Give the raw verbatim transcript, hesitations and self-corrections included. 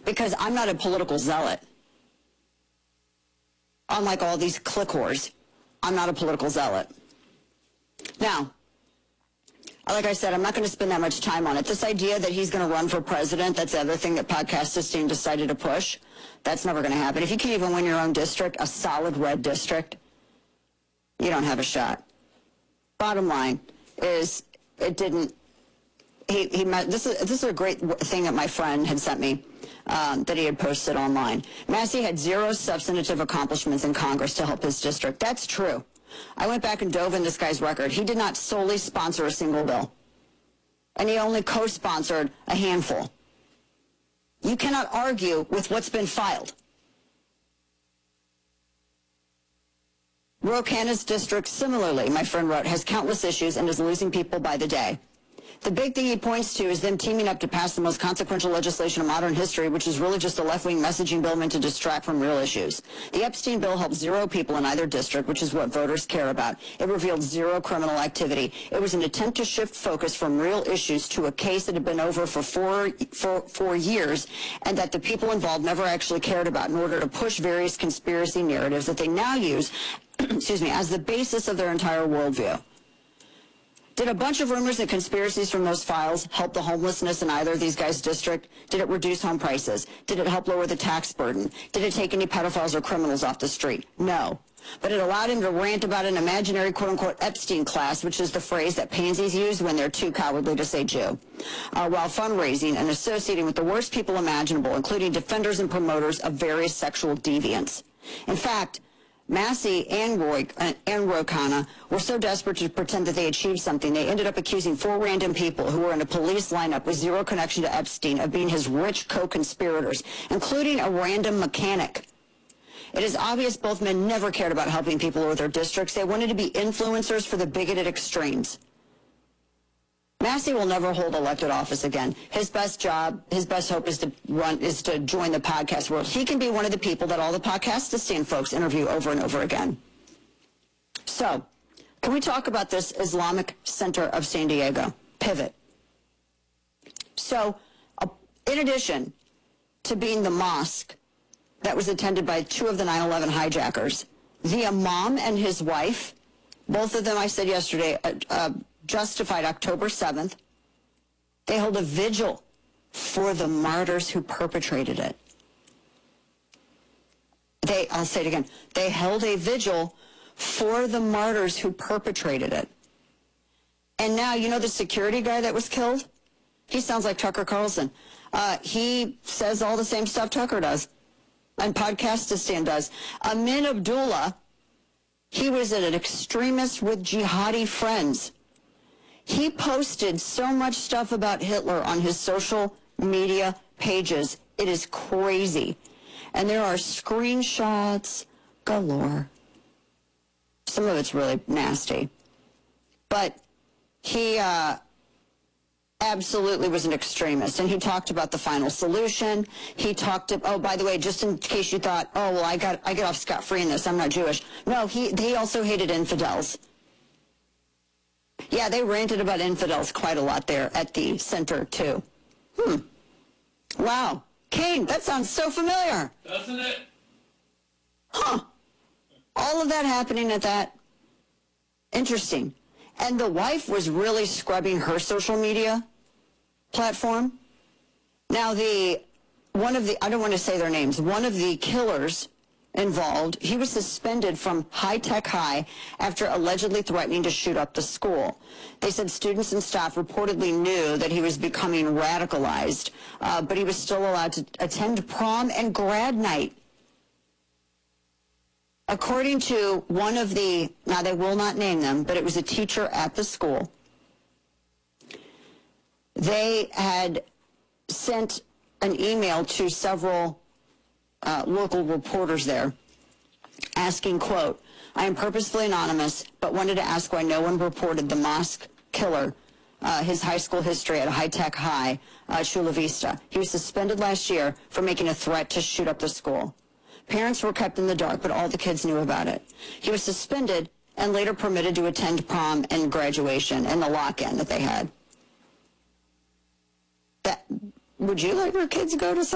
because I'm not a political zealot. Unlike all these click whores, I'm not a political zealot. Now, like I said, I'm not going to spend that much time on it. This idea that he's going to run for president, that's the other thing that Podcastistan decided to push. That's never going to happen. If you can't even win your own district, a solid red district, you don't have a shot. Bottom line is, it didn't, he, he met, this is, this is a great thing that my friend had sent me, um, that he had posted online. Massey had zero substantive accomplishments in Congress to help his district. That's true. I went back and dove in this guy's record. He did not solely sponsor a single bill, and he only co-sponsored a handful. You cannot argue with what's been filed. Ro Khanna's district, similarly, my friend wrote, has countless issues and is losing people by the day. The big thing he points to is them teaming up to pass the most consequential legislation in modern history, which is really just a left-wing messaging bill meant to distract from real issues. The Epstein bill helped zero people in either district, which is what voters care about. It revealed zero criminal activity. It was an attempt to shift focus from real issues to a case that had been over for four, four, four years and that the people involved never actually cared about in order to push various conspiracy narratives that they now use excuse me, as the basis of their entire worldview. Did a bunch of rumors and conspiracies from those files help the homelessness in either of these guys' district? Did it reduce home prices? Did it help lower the tax burden? Did it take any pedophiles or criminals off the street? No. But it allowed him to rant about an imaginary quote-unquote Epstein class, which is the phrase that pansies use when they're too cowardly to say Jew, uh, while fundraising and associating with the worst people imaginable, including defenders and promoters of various sexual deviants. In fact, Massey and Roy uh, and Ro Khanna were so desperate to pretend that they achieved something, they ended up accusing four random people who were in a police lineup with zero connection to Epstein of being his rich co-conspirators, including a random mechanic. It is obvious both men never cared about helping people or their districts. They wanted to be influencers for the bigoted extremes. Massey will never hold elected office again. His best job, his best hope is to run, is to join the podcast world. He can be one of the people that all the Podcastistan folks interview over and over again. So, can we talk about this Islamic Center of San Diego, Pivot? So, uh, in addition to being the mosque that was attended by two of the nine eleven hijackers, the imam and his wife, both of them, I said yesterday, uh, uh, justified October seventh. They held a vigil for the martyrs who perpetrated it. They, I'll say it again, they held a vigil for the martyrs who perpetrated it. And now, you know the security guy that was killed? He sounds like Tucker Carlson. Uh, he says all the same stuff Tucker does, and Podcastistan does. Amin Abdullah, he was an extremist with jihadi friends. He posted so much stuff about Hitler on his social media pages. It is crazy. And there are screenshots galore. Some of it's really nasty. But he uh, absolutely was an extremist. And he talked about the final solution. He talked, to, oh, by the way, just in case you thought, oh, well, I got I get off scot-free in this, I'm not Jewish. No, he, he also hated infidels. Yeah, they ranted about infidels quite a lot there at the center, too. Hmm. Wow. Kane, that sounds so familiar. Doesn't it? Huh. All of that happening at that. Interesting. And the wife was really scrubbing her social media platform. Now, the one of the, I don't want to say their names, one of the killers involved, he was suspended from High Tech High after allegedly threatening to shoot up the school. They said students and staff reportedly knew that he was becoming radicalized, uh, but he was still allowed to attend prom and grad night. According to one of the, now they will not name them, but it was a teacher at the school, they had sent an email to several Uh, local reporters there asking, quote, I am purposefully anonymous, but wanted to ask why no one reported the mosque killer, uh, his high school history at High Tech High, uh, Chula Vista. He was suspended last year for making a threat to shoot up the school. Parents were kept in the dark, but all the kids knew about it. He was suspended and later permitted to attend prom and graduation and the lock-in that they had. That, would you let your kids go to